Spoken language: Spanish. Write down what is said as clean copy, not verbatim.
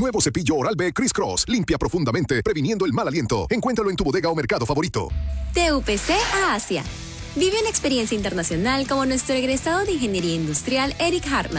Nuevo cepillo Oral-B Criss Cross. Limpia profundamente, previniendo el mal aliento. Encuéntralo en tu bodega o mercado favorito. De UPC a Asia. Vive una experiencia internacional como nuestro egresado de Ingeniería Industrial Eric Hartman,